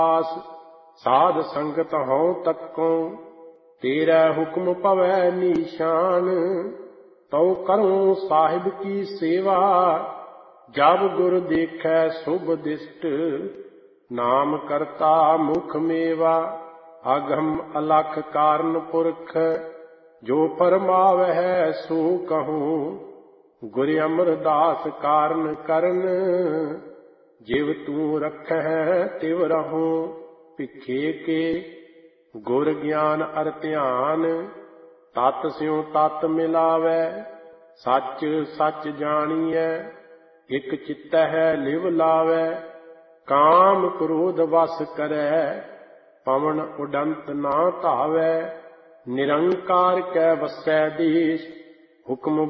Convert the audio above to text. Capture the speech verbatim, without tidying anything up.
साध संगत हों तक्कों तेरा हुक्म पवै निशान। तो करूं साहिब की सेवा जब गुर देखै शुभ दिष्ट। नाम करता मुख मेवा अगम अलख कारण पुरख। जो फरमावै सो कहूं गुर अमरदास कारण करन। जिव तू रखै तिव रहूं भिखे के गुर ज्ञान अर ध्यान। तत् स्यों तत् मिलावै सच सच जानिए। इक चित्तै लिव लावै काम क्रोध वस करै। पवन उडंत ना धावै निरंकार कै वसै देश। हुक्म